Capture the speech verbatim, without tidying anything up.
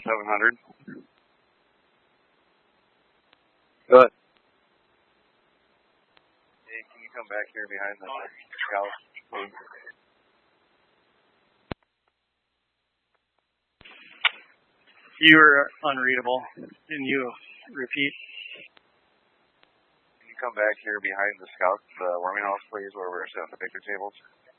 seven hundred. Good. Hey, can you come back here behind the scout, please? You were unreadable. Can you repeat? Can you come back here behind the scout, the warming house, please, where we're setting the picture tables?